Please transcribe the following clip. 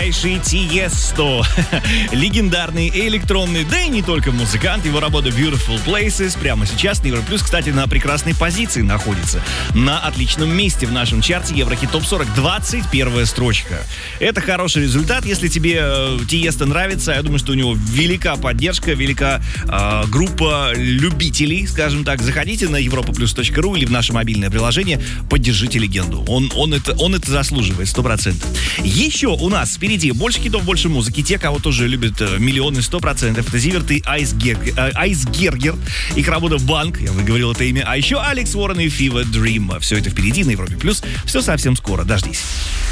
величайший Тиесто. Легендарный электронный, да и не только музыкант. Его работа Beautiful Places прямо сейчас на Европлюс, кстати, на прекрасной позиции находится. На отличном месте в нашем чарте Еврохит Топ 40, 21 строчка. Это хороший результат. Если тебе Тиесто нравится, я думаю, что у него велика поддержка, велика группа любителей, скажем так. Заходите на europaplus.ru или в наше мобильное приложение, поддержите легенду. Он это заслуживает, 100%. Еще у нас впереди больше хитов, больше музыки. Те, кого тоже любят миллионы, 100%. Это Зиверт и Айсгергер. Их работа «Банк», я выговорил это имя. А еще Алекс Уоррен и Fever Dream. Все это впереди на Европе Плюс. Все совсем скоро. Дождись.